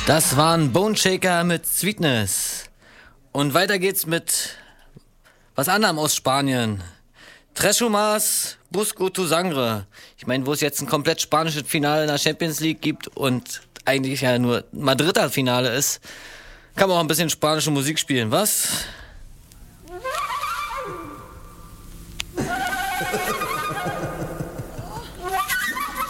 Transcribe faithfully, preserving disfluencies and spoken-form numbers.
Das waren Bone Shaker mit Sweetness. Und weiter geht's mit was anderem aus Spanien. Tres Humas, Busco tu Sangre. Ich meine, wo es jetzt ein komplett spanisches Finale in der Champions League gibt und eigentlich ja nur Madrider Finale ist, kann man auch ein bisschen spanische Musik spielen, was?